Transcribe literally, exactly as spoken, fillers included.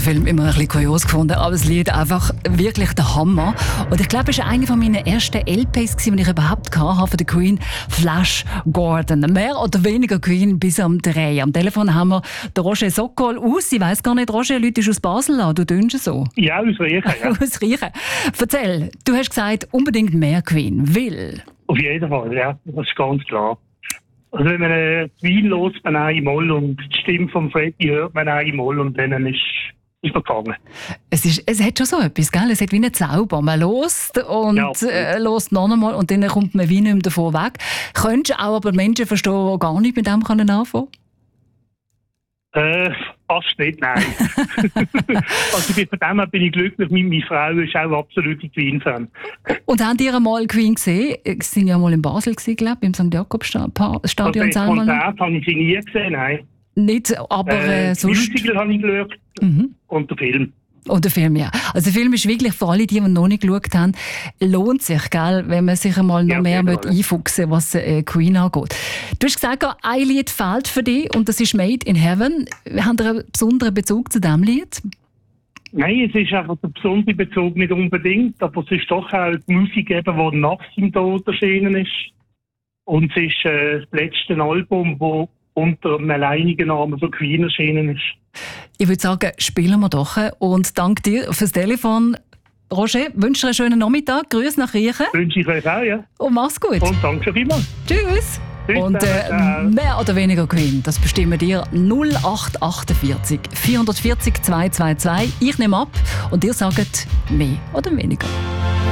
Film immer ein bisschen kurios gefunden, aber das Lied einfach wirklich der Hammer. Und ich glaube, es war eine meiner ersten L Ps, die ich überhaupt hatte von der Queen, Flash Gordon. Mehr oder weniger Queen bis am drei. Am Telefon haben wir den Roger Sokol aus. Ich weiss gar nicht, Roger, Leute ist aus Basel an. Du tönst so. Ja, aus Riechen. Ja. aus Riechen. Erzähl, du hast gesagt, unbedingt mehr Queen. Will? Auf jeden Fall, ja. Das ist ganz klar. Also wenn man äh, Queen los man auch im Moll und die Stimme von Freddie hört man auch im Moll und dann ist, ist man gefangen. Es, ist, es hat schon so etwas, gell? Es hat wie einen Zauber. Man lost und ja, äh, lost noch einmal und dann kommt man wie nicht mehr davon weg. Könntest du auch aber Menschen verstehen, die gar nicht mit dem anfangen können? Äh, fast nicht, nein. Also von dem her bin ich glücklich, meine Frau ist auch absolute Queen-Fan. Und haben die einmal Queen gesehen? Sie waren ja mal in Basel, glaube ich, im Sankt Jakobstadion. Also das Konzert habe ich sie nie gesehen, nein. Nicht, aber äh, äh, sonst... Musical habe ich geschaut mhm. und den Film. Und der Film, ja. Also der Film ist wirklich für alle, die, die noch nicht geschaut haben, lohnt sich, gell, wenn man sich einmal noch ja, mehr mit einfuchsen, was äh, Queen angeht. Du hast gesagt, ein Lied fehlt für dich und das ist «Made in Heaven». Haben Sie einen besonderen Bezug zu diesem Lied? Nein, es ist einfach der besondere Bezug nicht unbedingt, aber es ist doch auch die Musik, die nach seinem Tod erschienen ist. Und es ist äh, das letzte Album, das unter einem alleinigen Namen von Queen erschienen ist. Ich würde sagen, spielen wir doch. Und danke dir fürs Telefon. Roger, wünsche dir einen schönen Nachmittag. Grüß nach Riechen. Wünsche ich euch auch, ja. Und mach's gut. Und danke schon immer. Tschüss. Tschüss. Und äh, mehr oder weniger Queen, das bestimmen dir null acht achtundvierzig vierhundertvierzig zweihundertzweiundzwanzig. Ich nehme ab und ihr sagt mehr oder weniger.